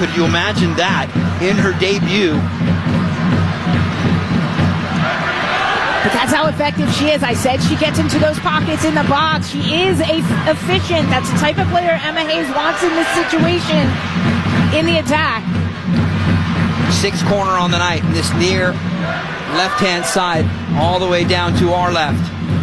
Could you imagine that in her debut? But that's how effective she is. I said she gets into those pockets in the box. She is efficient. That's the type of player Emma Hayes wants in this situation in the attack. Sixth corner on the night, this near left-hand side, all the way down to our left.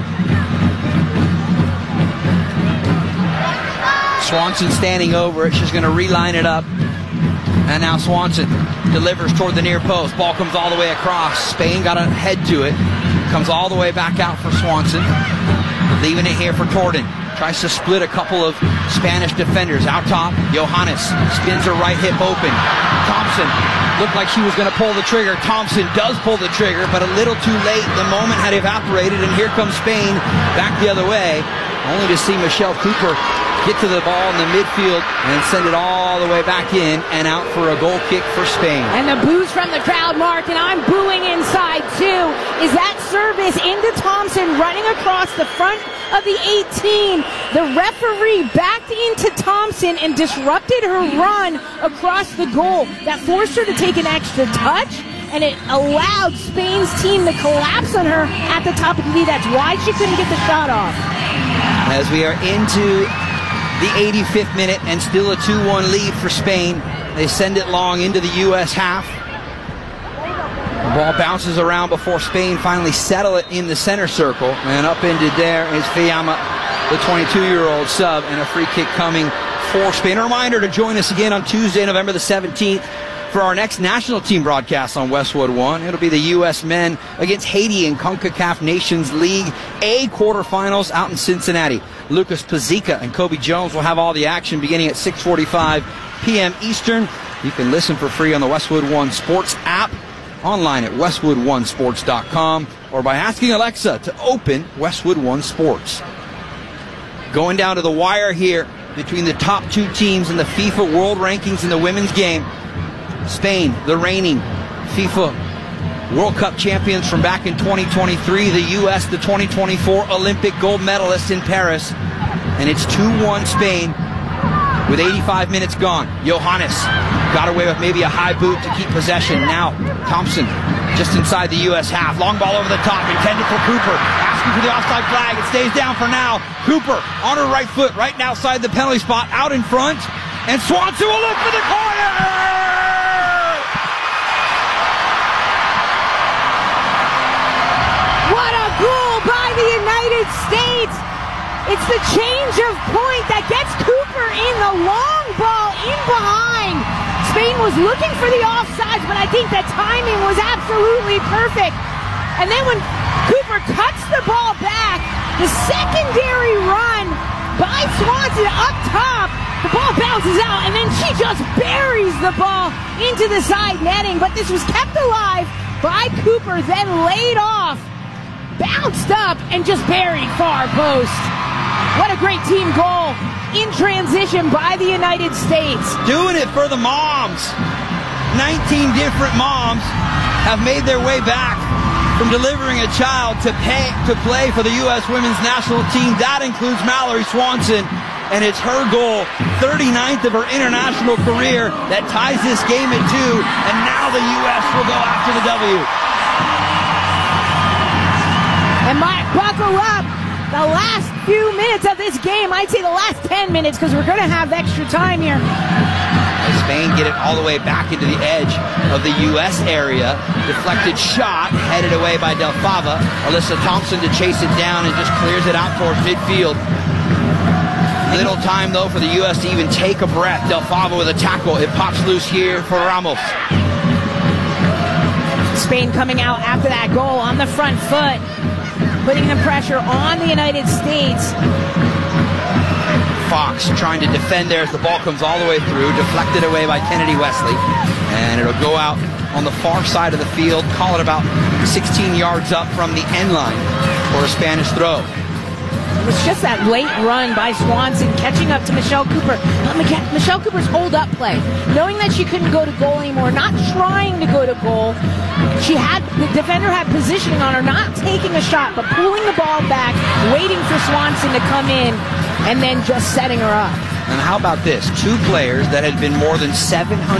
Swanson standing over it. She's going to reline it up. And now Swanson delivers toward the near post. Ball comes all the way across. Spain got a head to it. Comes all the way back out for Swanson. Leaving it here for Torden. Tries to split a couple of Spanish defenders. Out top, Johannes spins her right hip open. Thompson looked like she was going to pull the trigger. Thompson does pull the trigger, but a little too late. The moment had evaporated, and here comes Spain back the other way, only to see Michelle Cooper get to the ball in the midfield and send it all the way back in and out for a goal kick for Spain. And the boos from the crowd, Mark, and I'm booing inside too, is that service into Thompson running across the front of the 18. The referee backed into Thompson and disrupted her run across the goal. That forced her to take an extra touch, and it allowed Spain's team to collapse on her at the top of the lead. That's why she couldn't get the shot off. As we are into the 85th minute and still a 2-1 lead for Spain. They send it long into the U.S. half. The ball bounces around before Spain finally settle it in the center circle. And up into there is Fiamma, the 22-year-old sub, and a free kick coming for Spain. A reminder to join us again on Tuesday, November the 17th, for our next national team broadcast on Westwood One. It'll be the U.S. men against Haiti in CONCACAF Nations League A quarterfinals out in Cincinnati. Lucas Pazika and Kobe Jones will have all the action beginning at 6:45 p.m. Eastern. You can listen for free on the Westwood One Sports app, online at westwoodonesports.com, or by asking Alexa to open Westwood One Sports. Going down to the wire here between the top two teams in the FIFA World Rankings in the women's game. Spain, the reigning FIFA World Cup champions from back in 2023. The U.S., the 2024 Olympic gold medalists in Paris. And it's 2-1 Spain with 85 minutes gone. Johannes got away with maybe a high boot to keep possession. Now Thompson just inside the U.S. half. Long ball over the top, intended for Cooper. Asking for the offside flag. It stays down for now. Cooper on her right foot, right outside the penalty spot, out in front. And Swanson will look for the corner! What a goal by the United States! It's the change of point that gets Cooper in, the long ball in behind. Spain was looking for the offsides, but I think that timing was absolutely perfect. And then when Cooper cuts the ball back, the secondary run by Swanson up top, the ball bounces out, and then she just buries the ball into the side netting. But this was kept alive by Cooper, then laid off, bounced up, and just buried far post. What a great team goal in transition by the United States. Doing it for the moms. 19 different moms have made their way back from delivering a child to play for the U.S. women's national team. That includes Mallory Swanson, and it's her goal, 39th of her international career, that ties this game at 2, and now the U.S. will go after the W. And Mike, buckle up. The last few minutes of this game, I'd say the last 10 minutes, because we're going to have extra time here. As Spain get it all the way back into the edge of the U.S. area. Deflected shot, headed away by Del Fava. Alyssa Thompson to chase it down and just clears it out towards midfield. Little time, though, for the U.S. to even take a breath. Del Fava with a tackle. It pops loose here for Ramos. Spain coming out after that goal on the front foot, putting the pressure on the United States. Fox trying to defend there as the ball comes all the way through, deflected away by Kennedy Wesley, and it'll go out on the far side of the field, call it about 16 yards up from the end line for a Spanish throw. It was just that late run by Swanson catching up to Michelle Cooper. Michelle Cooper's hold-up play, knowing that she couldn't go to goal anymore, not trying to go to goal. The defender had positioning on her, not taking a shot, but pulling the ball back, waiting for Swanson to come in, and then just setting her up. And how about this? Two players that had been more than 700